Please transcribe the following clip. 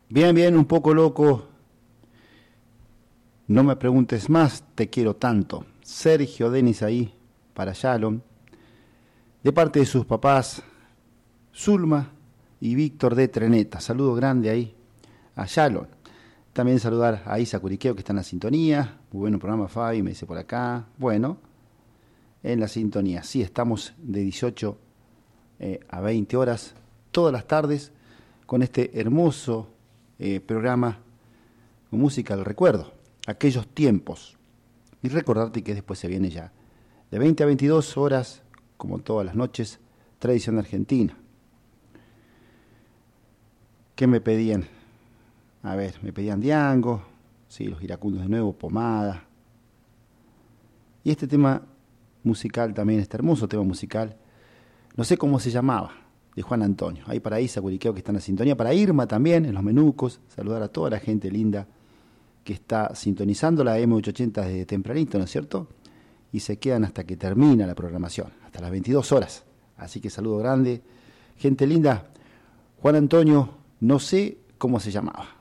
Bien, bien, un poco loco. No me preguntes más, te quiero tanto. Sergio Denis ahí, para Shalom. De parte de sus papás, Zulma y Víctor de Treneta. Saludo grande ahí a Shalom. También saludar a Isa Curiqueo, que está en la sintonía. Muy bueno programa, Fabi, me dice por acá. Bueno, en la sintonía. Sí, estamos de 18 a 20 horas, todas las tardes, con este hermoso programa con música del recuerdo, aquellos tiempos. Y recordarte que después se viene ya de 20 a 22 horas, como todas las noches, tradición argentina. ¿Qué me pedían? A ver, me pedían Diango, sí, los iracundos de nuevo, Pomada. Y este tema musical también, este hermoso tema musical, no sé cómo se llamaba, de Juan Antonio. Ahí para Isa Curiqueo, que está en la sintonía, para Irma también, en los menucos, saludar a toda la gente linda que está sintonizando la M880 desde tempranito, ¿no es cierto? Y se quedan hasta que termina la programación, hasta las 22 horas. Así que saludo grande. Gente linda, Juan Antonio, no sé cómo se llamaba.